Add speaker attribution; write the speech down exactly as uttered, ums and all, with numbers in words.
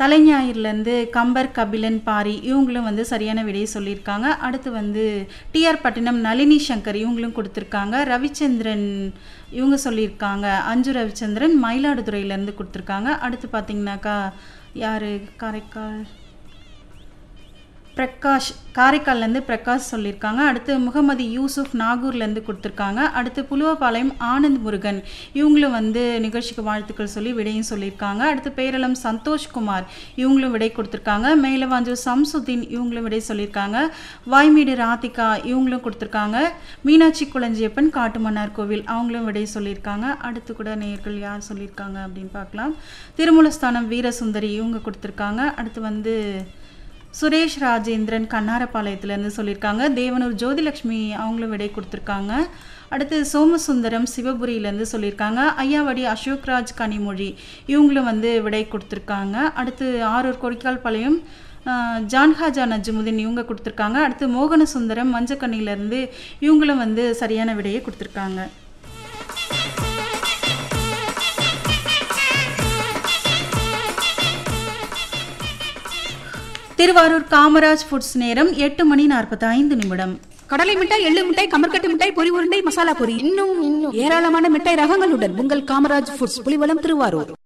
Speaker 1: தலைஞாயிறுலேருந்து கம்பர், கபிலன், பாரி இவங்களும் வந்து சரியான விடையை சொல்லியிருக்காங்க. அடுத்து வந்து டிஆர் பட்டினம் நளினி சங்கர் இவங்களும் கொடுத்துருக்காங்க. ரவிச்சந்திரன் இவங்க சொல்லியிருக்காங்க. அஞ்சு ரவிச்சந்திரன் மயிலாடுதுறையிலேருந்து கொடுத்துருக்காங்க. அடுத்து பார்த்தீங்கன்னாக்கா யார் காரைக்கால் பிரகாஷ் காரைக்கால்லேருந்து பிரகாஷ் சொல்லியிருக்காங்க. அடுத்து முகமது யூசுப் நாகூர்லேருந்து கொடுத்துருக்காங்க. அடுத்து புலுவபாளையம் ஆனந்த் முருகன் இவங்களும் வந்து நிகழ்ச்சிக்கு வாழ்த்துக்கள் சொல்லி விடையும் சொல்லியிருக்காங்க. அடுத்து பேரளம் சந்தோஷ்குமார் இவங்களும் விடை கொடுத்துருக்காங்க. மேலவாஞ்சூர் சம்சுதீன் இவங்களும் விடை சொல்லியிருக்காங்க. வாய்மீடு ராதிகா இவங்களும் கொடுத்துருக்காங்க. மீனாட்சி குளஞ்சியப்பன் காட்டுமன்னார் கோவில் அவங்களும் விடை சொல்லியிருக்காங்க. அடுத்து கூட நேயர்கள் யார் சொல்லியிருக்காங்க அப்படின்னு பார்க்கலாம். திருமூலஸ்தானம் வீரசுந்தரி இவங்க கொடுத்துருக்காங்க. அடுத்து வந்து சுரேஷ் ராஜேந்திரன் கண்ணாரப்பாளையத்துலேருந்து சொல்லியிருக்காங்க. தேவனூர் ஜோதிலக்ஷ்மி அவங்களும் விடை கொடுத்துருக்காங்க. அடுத்து சோமசுந்தரம் சிவபுரியிலேருந்து சொல்லியிருக்காங்க. ஐயாவடி அசோக்ராஜ் கனிமொழி இவங்களும் வந்து விடை கொடுத்துருக்காங்க. அடுத்து ஆரூர் கொடிக்கால் பாளையம் ஜான்ஹாஜா நஜ்முதீன் இவங்க கொடுத்துருக்காங்க. அடுத்து மோகன சுந்தரம் மஞ்சக்கண்ணிலேருந்து இவங்களும் வந்து சரியான விடையை கொடுத்துருக்காங்க. திருவாரூர் காமராஜ் ஃபுட்ஸ் நேரம் எட்டு மணி நாற்பத்தி ஐந்து நிமிடம்.
Speaker 2: கடலை மிட்டாய், எள்ளு மிட்டாய், கமர்கட்டு மிட்டாய், பொரி உருண்டை, மசாலா பொரி, இன்னும் இன்னும் ஏராளமான மிட்டாய் ரகங்களுடன் உங்கள் காமராஜ் ஃபுட்ஸ் புலிவலம் திருவாரூர்.